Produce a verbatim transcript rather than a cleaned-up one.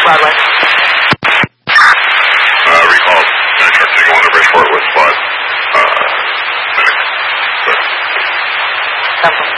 Broadway. Uh, recall, uh, truck single one to Bridgeport with spot, uh, minutes. Sorry. Temple.